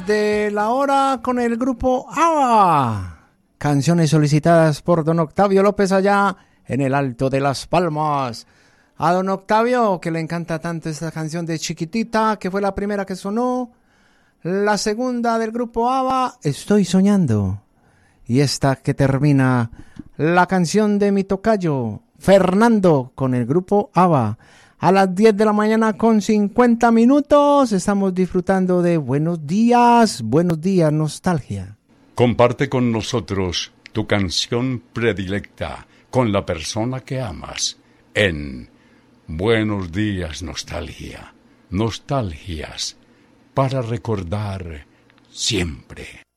De la hora con el grupo ABBA. Canciones solicitadas por don Octavio López allá en el Alto de las Palmas. A don Octavio, que le encanta tanto esta canción de Chiquitita, que fue la primera que sonó. La segunda del grupo ABBA, Estoy Soñando. Y esta que termina, la canción de mi tocayo, Fernando, con el grupo ABBA. A las 10 de la mañana con 50 minutos estamos disfrutando de Buenos Días Nostalgia. Comparte con nosotros tu canción predilecta con la persona que amas en Buenos Días Nostalgia. Nostalgias para recordar siempre.